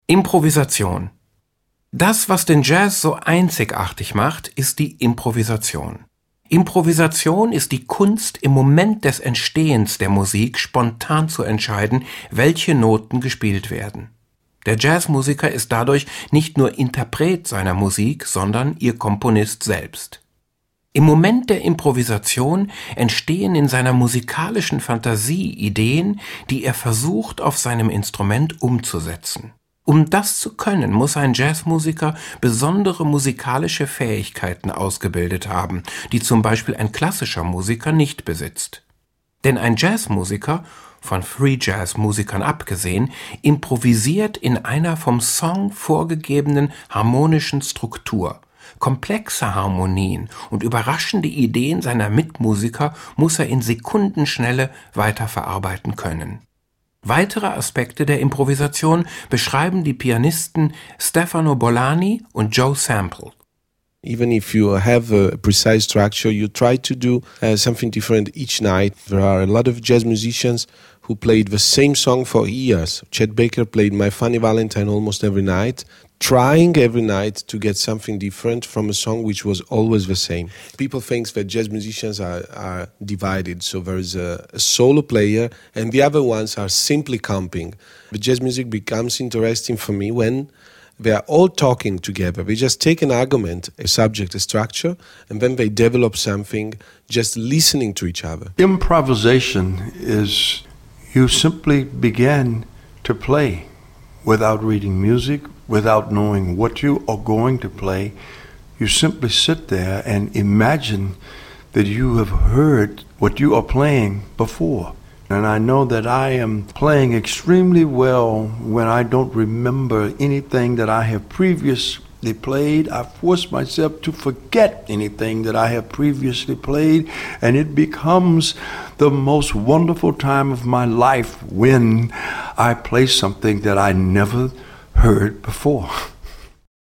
Improvisation. Das, was den Jazz so einzigartig macht, ist die Improvisation. Improvisation ist die Kunst, im Moment des Entstehens der Musik spontan zu entscheiden, welche Noten gespielt werden. Der Jazzmusiker ist dadurch nicht nur Interpret seiner Musik, sondern ihr Komponist selbst. Im Moment der Improvisation entstehen in seiner musikalischen Fantasie Ideen, die er versucht, auf seinem Instrument umzusetzen. Um das zu können, muss ein Jazzmusiker besondere musikalische Fähigkeiten ausgebildet haben, die zum Beispiel ein klassischer Musiker nicht besitzt. Denn ein Jazzmusiker, von Free Jazz-Musikern abgesehen, improvisiert in einer vom Song vorgegebenen harmonischen Struktur. Komplexe Harmonien und überraschende Ideen seiner Mitmusiker muss er in Sekundenschnelle weiterverarbeiten können. Weitere Aspekte der Improvisation beschreiben die Pianisten Stefano Bollani und Joe Sample. Even if you have a precise structure, you try to do something different each night. There are a lot of jazz musicians who played the same song for years. Chet Baker played My Funny Valentine almost every night, trying every night to get something different from a song which was always the same. People think that jazz musicians are divided, so there is a solo player and the other ones are simply comping. The jazz music becomes interesting for me when they are all talking together. They just take an argument, a subject, a structure, and then they develop something just listening to each other. Improvisation is you simply begin to play without reading music, without knowing what you are going to play. You simply sit there and imagine that you have heard what you are playing before. And I know that I am playing extremely well when I don't remember anything that I have previously played. I force myself to forget anything that I have previously played, and it becomes the most wonderful time of my life when I play something that I never heard before.